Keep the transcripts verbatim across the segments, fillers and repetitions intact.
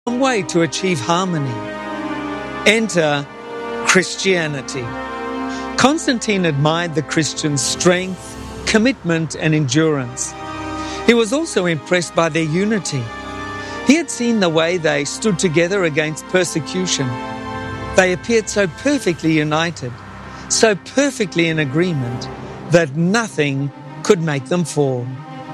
One way to achieve harmony. Enter Christianity. Constantine admired the Christians' strength, commitment, and endurance. He was also impressed by their unity. He had seen the way they stood together against persecution. They appeared so perfectly united, so perfectly in agreement, that nothing could make them fall.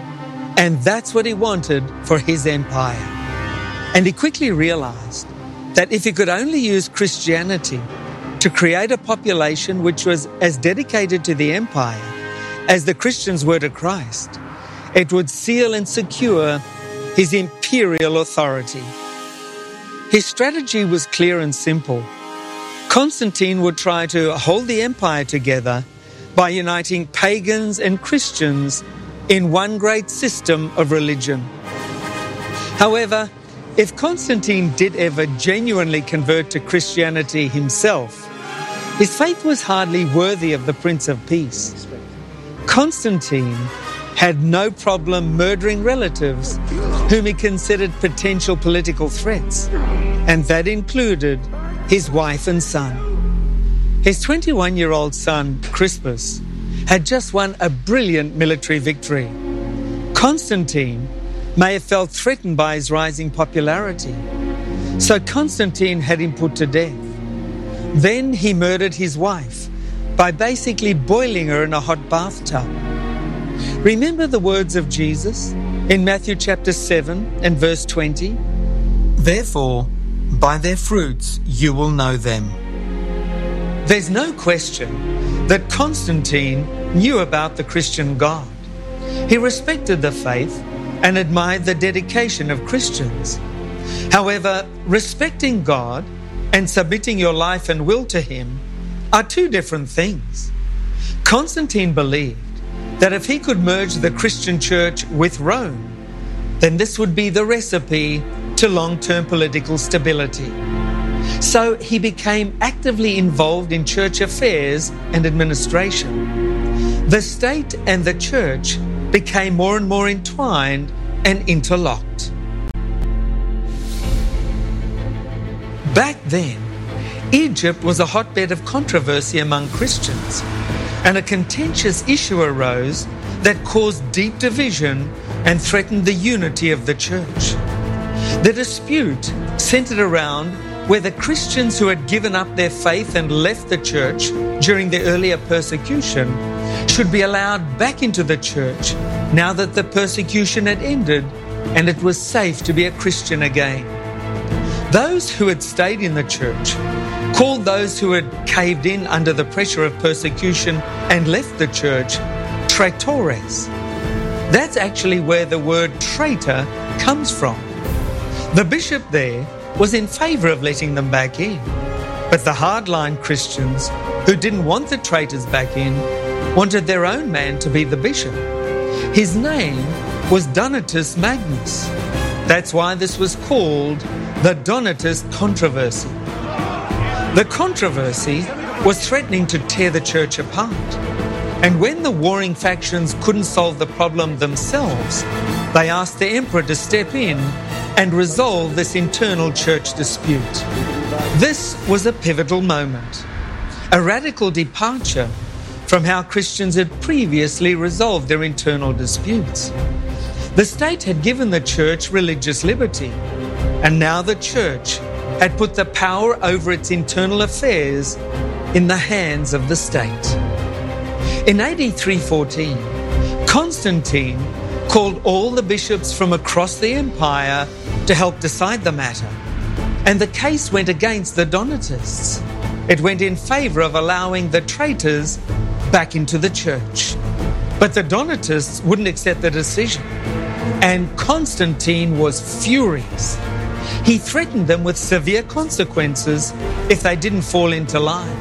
And that's what he wanted for his empire. And he quickly realized that if he could only use Christianity to create a population which was as dedicated to the empire as the Christians were to Christ, it would seal and secure his imperial authority. His strategy was clear and simple. Constantine would try to hold the empire together by uniting pagans and Christians in one great system of religion. However, if Constantine did ever genuinely convert to Christianity himself, his faith was hardly worthy of the Prince of Peace. Constantine had no problem murdering relatives whom he considered potential political threats, and that included his wife and son. His twenty-one-year-old son, Crispus, had just won a brilliant military victory. Constantine may have felt threatened by his rising popularity, so Constantine had him put to death. Then he murdered his wife by basically boiling her in a hot bathtub. Remember the words of Jesus in Matthew chapter seven and verse twenty? Therefore, by their fruits you will know them. There's no question that Constantine knew about the Christian God. He respected the faith and admired the dedication of Christians. However, respecting God and submitting your life and will to Him are two different things. Constantine believed that if he could merge the Christian church with Rome, then this would be the recipe to long-term political stability. So he became actively involved in church affairs and administration. The state and the church became more and more entwined and interlocked. Back then, Egypt was a hotbed of controversy among Christians, and a contentious issue arose that caused deep division and threatened the unity of the church. The dispute centered around whether Christians who had given up their faith and left the church during the earlier persecution should be allowed back into the church now that the persecution had ended and it was safe to be a Christian again. Those who had stayed in the church called those who had caved in under the pressure of persecution and left the church traitores. That's actually where the word traitor comes from. The bishop there was in favor of letting them back in, but the hardline Christians who didn't want the traitors back in wanted their own man to be the bishop. His name was Donatus Magnus. That's why this was called the Donatist controversy. The controversy was threatening to tear the church apart. And when the warring factions couldn't solve the problem themselves, they asked the emperor to step in and resolve this internal church dispute. This was a pivotal moment, a radical departure from how Christians had previously resolved their internal disputes. The state had given the church religious liberty, and now the church had put the power over its internal affairs in the hands of the state. In A D three fourteen, Constantine called all the bishops from across the empire to help decide the matter, and the case went against the Donatists. It went in favor of allowing the traitors back into the church. But the Donatists wouldn't accept the decision, and Constantine was furious. He threatened them with severe consequences if they didn't fall into line.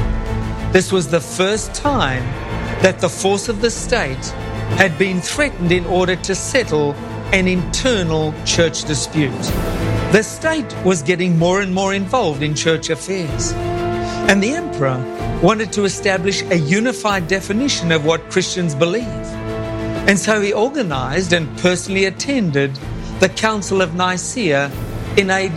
This was the first time that the force of the state had been threatened in order to settle an internal church dispute. The state was getting more and more involved in church affairs, and the emperor wanted to establish a unified definition of what Christians believe. And so he organized and personally attended the Council of Nicaea in A